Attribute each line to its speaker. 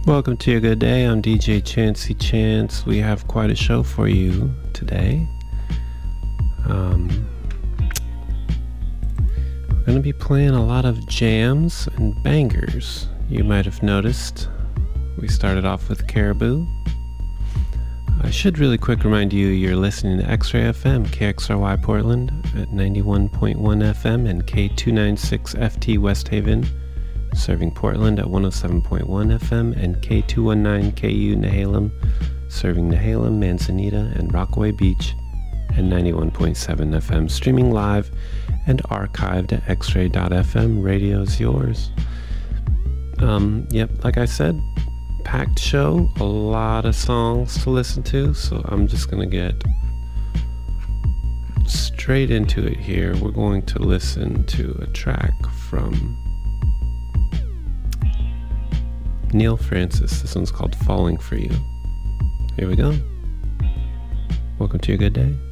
Speaker 1: Welcome to Your Good Day. I'm DJ Chancey Chance. We have quite a show for you today. We're going to be playing a lot of jams and bangers. You might have noticed we started off with Caribou. I should really quick remind you you're listening to X-Ray FM, KXRY Portland at 91.1 FM and K296FT West Haven, serving Portland at 107.1 FM, and K219KU Nehalem, serving Nehalem, Manzanita, and Rockaway Beach at 91.7 FM, streaming live and archived at xray.fm. Radio's yours. Like I said, packed show, a lot of songs to listen to, so I'm just gonna get straight into it here. We're going to listen to a track from Neil Francis. This one's called Falling For You. Here we go. Welcome to Your Good Day.